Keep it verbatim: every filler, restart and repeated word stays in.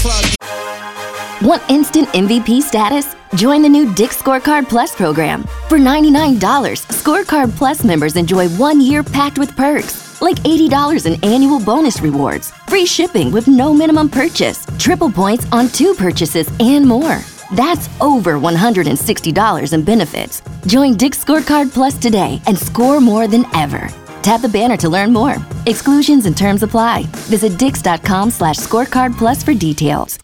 club. Want instant M V P status? Join the new Dick's Scorecard Plus program. For ninety-nine dollars, Scorecard Plus members enjoy one year packed with perks, like eighty dollars in annual bonus rewards, free shipping with no minimum purchase, triple points on two purchases, and more. That's over one hundred sixty dollars in benefits. Join Dick's Scorecard Plus today and score more than ever. Tap the banner to learn more. Exclusions and terms apply. Visit dix.com slash scorecard plus for details.